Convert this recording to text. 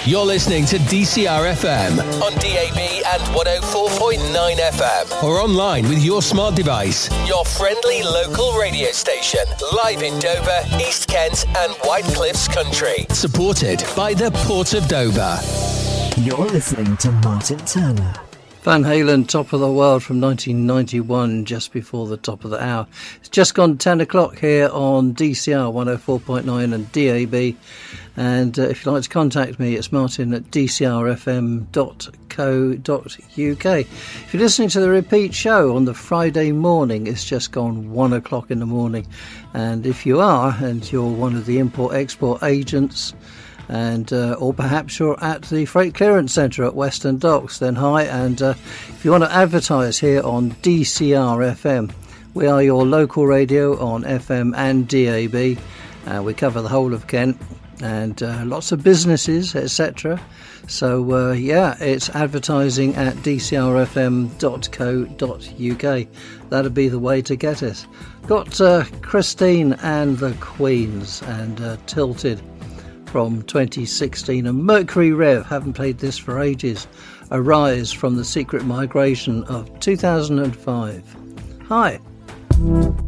You're listening to DCR FM on DAB and 104.9 FM or online with your smart device. Your friendly local radio station, live in Dover, East Kent and White Cliffs Country. Supported by the Port of Dover. You're listening to Martin Turner. Van Halen, Top of the World from 1991, just before the top of the hour. It's just gone 10 o'clock here on DCR 104.9 and DAB. And if you'd like to contact me, it's martin at dcrfm.co.uk. If you're listening to the repeat show on the Friday morning, it's just gone 1 o'clock in the morning. And if you are, and you're one of the import-export agents, and or perhaps you're at the Freight Clearance Centre at Western Docks, then hi. And if you want to advertise here on DCR FM, we are your local radio on FM and DAB. We cover the whole of Kent and lots of businesses, etc. So it's advertising at dcrfm.co.uk. That'll be the way to get us. Got Christine and the Queens and Tilted from 2016, and Mercury Rev, haven't played this for ages, Arise from the Secret Migration of 2005. Hi.